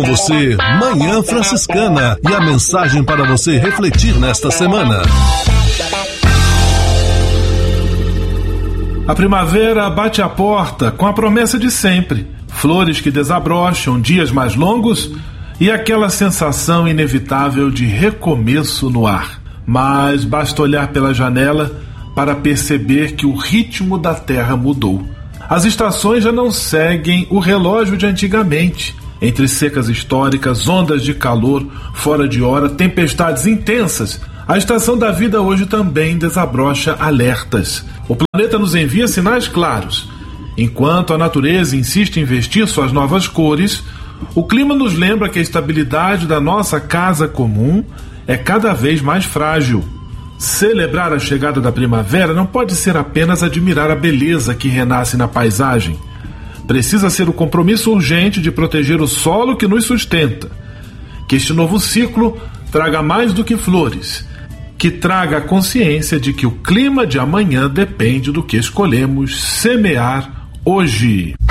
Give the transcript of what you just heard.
Você, Manhã Franciscana, e a mensagem para você refletir nesta semana. A primavera bate à porta com a promessa de sempre. Flores que desabrocham, dias mais longos e aquela sensação inevitável de recomeço no ar. Mas basta olhar pela janela para perceber que o ritmo da terra mudou. As estações já não seguem o relógio de antigamente. Entre secas históricas, ondas de calor fora de hora, tempestades intensas, a estação da vida hoje também desabrocha alertas. O planeta nos envia sinais claros. Enquanto a natureza insiste em vestir suas novas cores, o clima nos lembra que a estabilidade da nossa casa comum é cada vez mais frágil. Celebrar a chegada da primavera não pode ser apenas admirar a beleza que renasce na paisagem. Precisa ser o compromisso urgente de proteger o solo que nos sustenta. Que este novo ciclo traga mais do que flores, que traga a consciência de que o clima de amanhã depende do que escolhemos semear hoje.